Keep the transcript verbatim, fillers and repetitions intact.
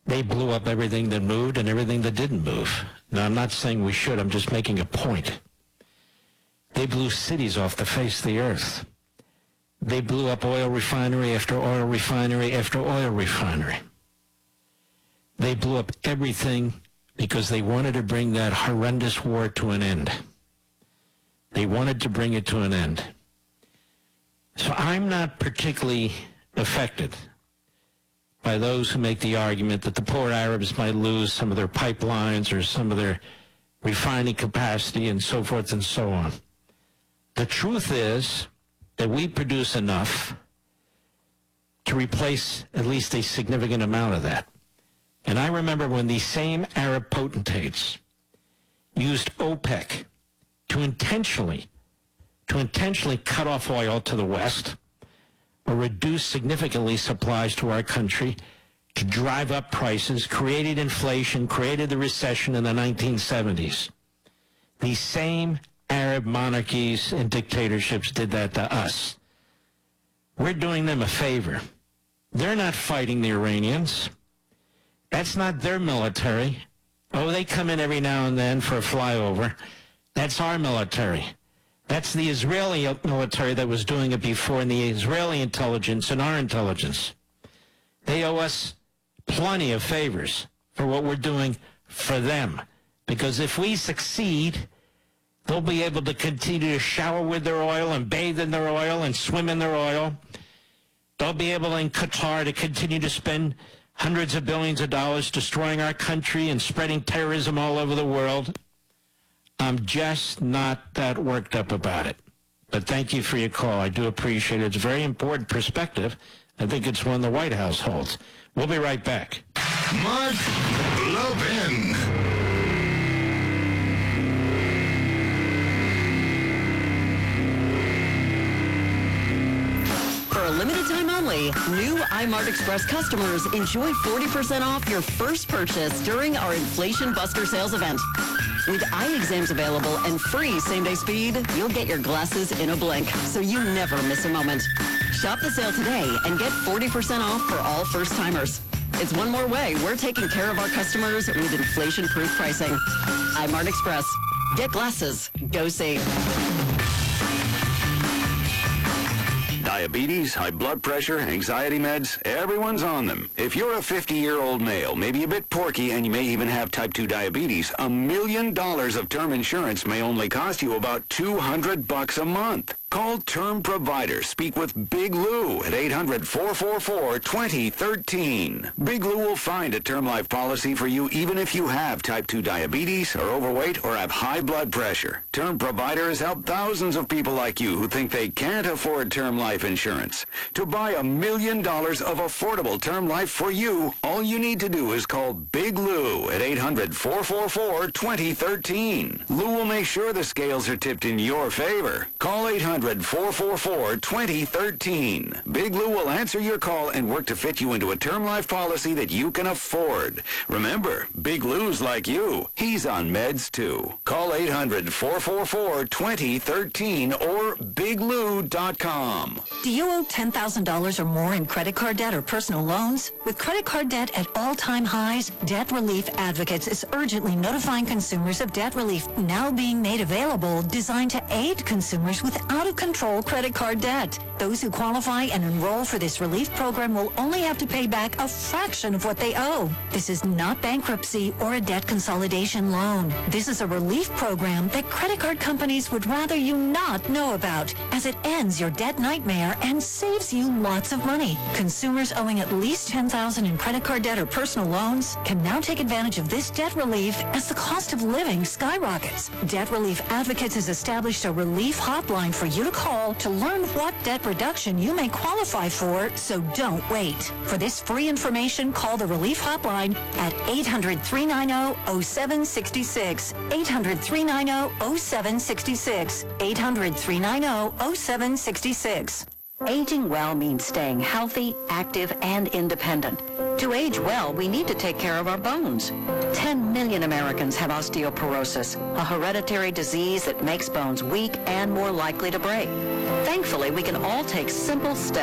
They blew up everything that moved and everything that didn't move. Now, I'm not saying we should. I'm just making a point. They blew cities off the face of the earth. They blew up oil refinery after oil refinery after oil refinery. They blew up everything because they wanted to bring that horrendous war to an end. They wanted to bring it to an end. So I'm not particularly affected by those who make the argument that the poor Arabs might lose some of their pipelines or some of their refining capacity and so forth and so on. The truth is that we produce enough to replace at least a significant amount of that. And I remember when these same Arab potentates used OPEC to intentionally, to intentionally cut off oil to the West or reduce significantly supplies to our country to drive up prices, created inflation, created the recession in the nineteen seventies. These same Arab monarchies and dictatorships did that to us. We're doing them a favor. They're not fighting the Iranians. That's not their military. Oh, they come in every now and then for a flyover. That's our military. That's the Israeli military that was doing it before, and the Israeli intelligence and our intelligence. They owe us plenty of favors for what we're doing for them. Because if we succeed, they'll be able to continue to shower with their oil and bathe in their oil and swim in their oil. They'll be able in Qatar to continue to spend hundreds of billions of dollars destroying our country and spreading terrorism all over the world. I'm just not that worked up about it. But thank you for your call. I do appreciate it. It's a very important perspective. I think it's one the White House holds. We'll be right back. Mark Levin. For a limited time only, new iMart Express customers enjoy forty percent off your first purchase during our Inflation Buster sales event. With eye exams available and free same-day speed, you'll get your glasses in a blink, so you never miss a moment. Shop the sale today and get forty percent off for all first-timers. It's one more way we're taking care of our customers with inflation-proof pricing. iMart Express. Get glasses. Go see. Diabetes, high blood pressure, anxiety meds, everyone's on them. If you're a fifty-year-old male, maybe a bit porky, and you may even have type two diabetes, a million dollars of term insurance may only cost you about two hundred bucks a month. Call Term Provider. Speak with Big Lou at eight hundred, four four four, two zero one three. Big Lou will find a term life policy for you even if you have type two diabetes, are overweight, or have high blood pressure. Term Provider has helped thousands of people like you who think they can't afford term life insurance. To buy a million dollars of affordable term life for you, all you need to do is call Big Lou at eight hundred, four four four, two zero one three. Lou will make sure the scales are tipped in your favor. Call eight hundred, four four four, two zero one three. Big Lou will answer your call and work to fit you into a term life policy that you can afford. Remember, Big Lou's like you. He's on meds too. Call eight hundred, four four four, two zero one three or big lou dot com. Do you owe ten thousand dollars or more in credit card debt or personal loans? With credit card debt at all-time highs, Debt Relief Advocates is urgently notifying consumers of debt relief now being made available, designed to aid consumers with out-of-control credit card debt. Those who qualify and enroll for this relief program will only have to pay back a fraction of what they owe. This is not bankruptcy or a debt consolidation loan. This is a relief program that credit card companies would rather you not know about, as it ends your debt nightmare and saves you lots of money. Consumers owing at least ten thousand dollars in credit card debt or personal loans can now take advantage of this debt relief as the cost of living skyrockets. Debt Relief Advocates has established a relief hotline for you to call to learn what debt reduction you may qualify for, so don't wait. For this free information, call the Relief Hotline at eight hundred, three nine zero, zero seven six six, eight hundred, three nine zero, zero seven six six, eight hundred, three nine zero, zero seven six six. Aging well means staying healthy, active, and independent. To age well, we need to take care of our bones. ten million Americans have osteoporosis, a hereditary disease that makes bones weak and more likely to break. Thankfully, we can all take simple steps